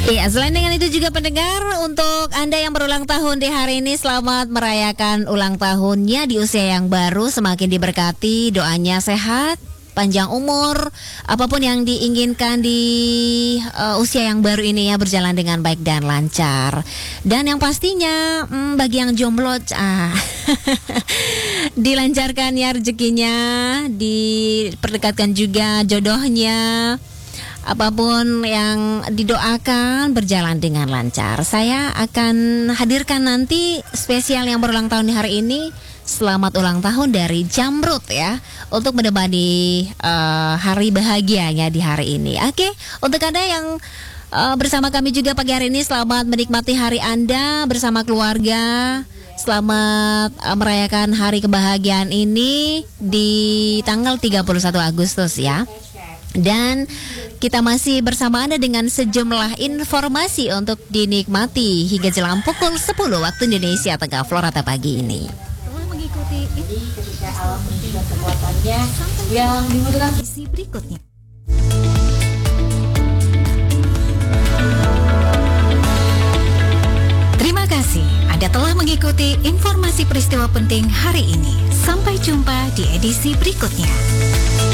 Iya, selain dengan itu juga pendengar, untuk Anda yang berulang tahun di hari ini, selamat merayakan ulang tahunnya di usia yang baru. Semakin diberkati, doanya sehat, panjang umur, apapun yang diinginkan di usia yang baru ini ya, berjalan dengan baik dan lancar. Dan yang pastinya bagi yang jomblo, dilancarkan ya rezekinya, diperdekatkan juga jodohnya. Apapun yang didoakan berjalan dengan lancar. Saya akan hadirkan nanti spesial yang berulang tahun di hari ini. Selamat ulang tahun dari Jamrut ya, untuk menemani hari bahagianya di hari ini. Oke, untuk Anda yang bersama kami juga pagi hari ini, selamat menikmati hari Anda bersama keluarga. Selamat merayakan hari kebahagiaan ini di tanggal 31 Agustus ya. Dan kita masih bersama Anda dengan sejumlah informasi untuk dinikmati hingga jelang pukul 10 waktu Indonesia Tengah Florata pagi ini. Mengikuti ketika alam dan kekuatannya yang dibutuhkan isi berikutnya. Terima kasih Anda telah mengikuti informasi peristiwa penting hari ini. Sampai jumpa di edisi berikutnya.